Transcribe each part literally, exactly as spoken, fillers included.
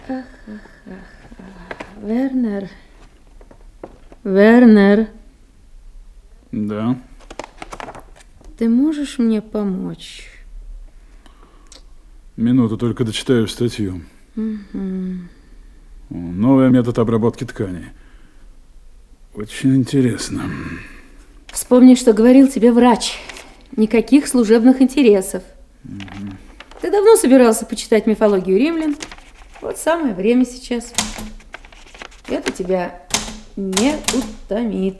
Ах, ах, ах. Вернер. Вернер. Да. Ты можешь мне помочь? Минуту, только дочитаю статью. Угу. Новый метод обработки тканей. Очень интересно. Вспомни, что говорил тебе врач. Никаких служебных интересов. Угу. Ты давно собирался почитать мифологию римлян. Вот самое время сейчас. Это тебя не утомит.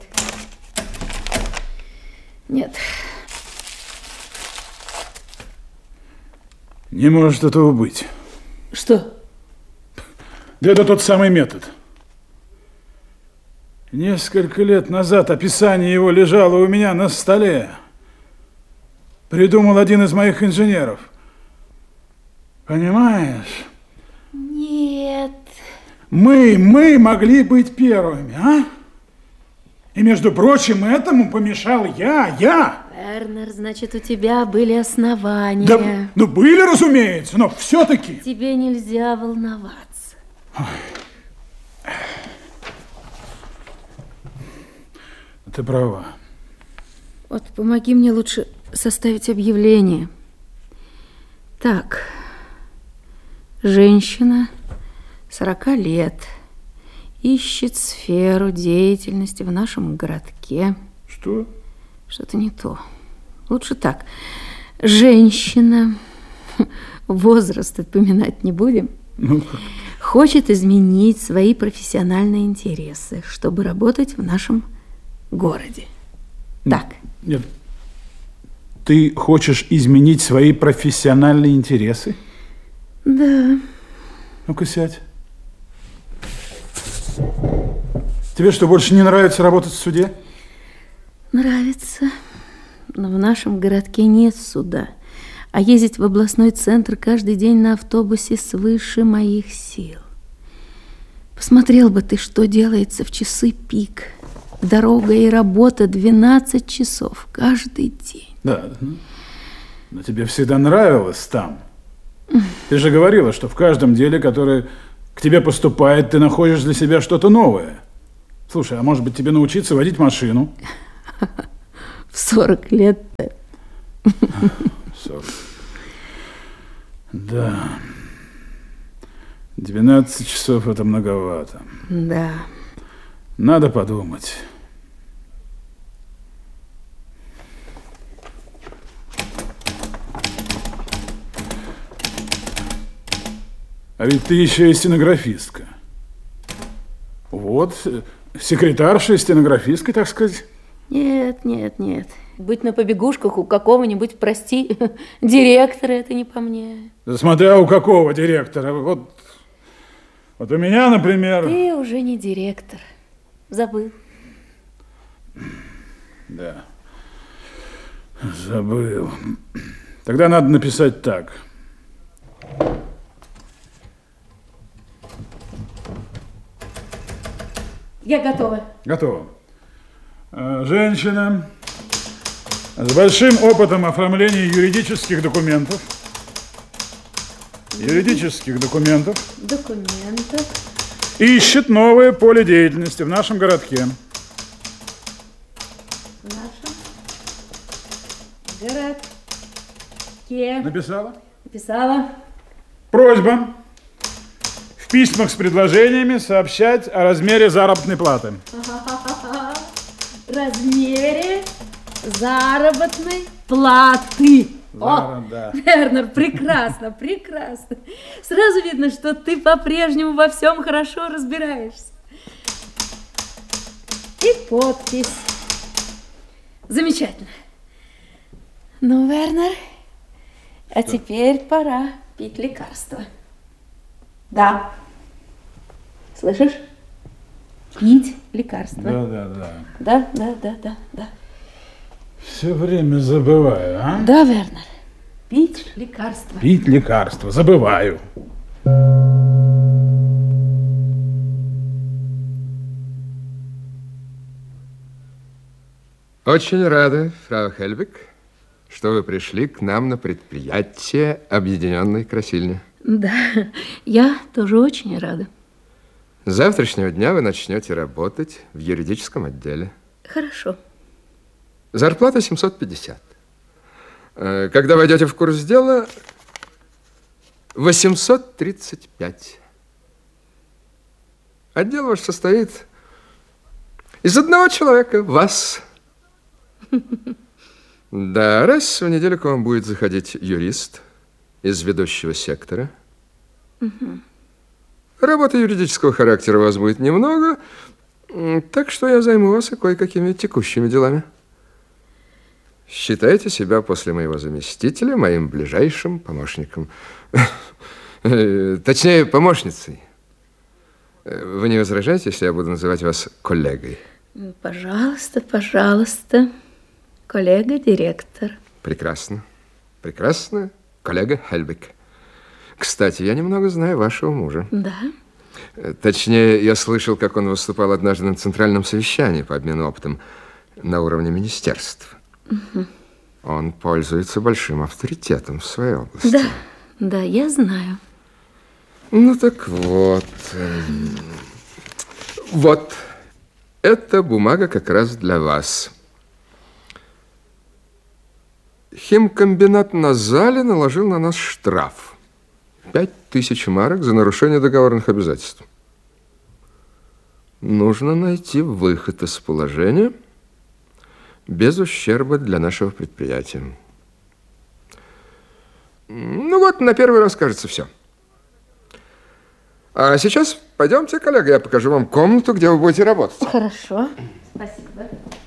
Нет. Не может этого быть. Что? Да это тот самый метод. Несколько лет назад описание его лежало у меня на столе. Придумал один из моих инженеров. Понимаешь? Нет. Мы, мы могли быть первыми, а? И, между прочим, этому помешал я, я. Вернер, значит, у тебя были основания. Да, ну, были, разумеется, но все-таки... Тебе нельзя волноваться. Ой. Ты права. Вот помоги мне лучше составить объявление. Так. Женщина, сорока лет, ищет сферу деятельности в нашем городке. Что? Что-то не то. Лучше так. Женщина, возраст отпоминать не будем, ну, хочет изменить свои профессиональные интересы, чтобы работать в нашем городе. Так. Нет. Ты хочешь изменить свои профессиональные интересы? Да. Ну-ка, сядь. Тебе что, больше не нравится работать в суде? Нравится. Но в нашем городке нет суда. А ездить в областной центр каждый день на автобусе свыше моих сил. Посмотрел бы ты, что делается в часы пик. Дорога и работа двенадцать часов каждый день. Да, но тебе всегда нравилось там. Ты же говорила, что в каждом деле, которое к тебе поступает, ты находишь для себя что-то новое. Слушай, а может быть тебе научиться водить машину? В сорок лет-то. сорок. Да. двенадцать часов это многовато. Да. Надо подумать. А ведь ты еще и стенографистка. Вот, секретарша и стенографистка, так сказать. Нет, нет, нет. Быть на побегушках у какого-нибудь, прости, директора, это не по мне. Да смотря у какого директора. Вот, вот у меня, например... Ты уже не директор. Забыл. Да. Забыл. Тогда надо написать так. Я готова. Готово. Женщина с большим опытом оформления юридических документов. Юридических документов. Документов. Ищет новое поле деятельности в нашем городке. В нашем городке. Написала? Написала. Просьба в письмах с предложениями сообщать о размере заработной платы. Размере заработной платы. Зара, О, да. Вернер, прекрасно, прекрасно. Сразу видно, что ты по-прежнему во всем хорошо разбираешься. И подпись. Замечательно. Ну, Вернер, а теперь пора пить лекарство. Да. Слышишь? Пить лекарство. Да, да, да. Да, да, да, да, да. Все время забываю, а? Да, Вернер. Пить лекарство. Пить лекарство. Забываю. Очень рада, фрау Хельвиг, что вы пришли к нам на предприятие Объединенной Красильни. Да, я тоже очень рада. С завтрашнего дня вы начнете работать в юридическом отделе. Хорошо. Зарплата семьсот пятьдесят. Когда войдете в курс дела, восемьсот тридцать пять. Отдел ваш состоит из одного человека, вас. Да, раз в неделю к вам будет заходить юрист из ведущего сектора. Угу. Работы юридического характера у вас будет немного, так что я займу вас и кое-какими текущими делами. Считайте себя после моего заместителя моим ближайшим помощником. Точнее, помощницей. Вы не возражаете, если я буду называть вас коллегой? Пожалуйста, пожалуйста. Коллега-директор. Прекрасно. Прекрасно, коллега Хельбек. Кстати, я немного знаю вашего мужа. Да? Точнее, я слышал, как он выступал однажды на центральном совещании по обмену опытом на уровне министерств. Угу. Он пользуется большим авторитетом в своей области. Да, да, я знаю. Ну так вот. Вот. Эта бумага как раз для вас. Химкомбинат на зале наложил на нас штраф. Пять тысяч марок за нарушение договорных обязательств. Нужно найти выход из положения без ущерба для нашего предприятия. Ну вот, на первый раз, кажется, все. А сейчас пойдемте, коллега, я покажу вам комнату, где вы будете работать. Хорошо. Спасибо.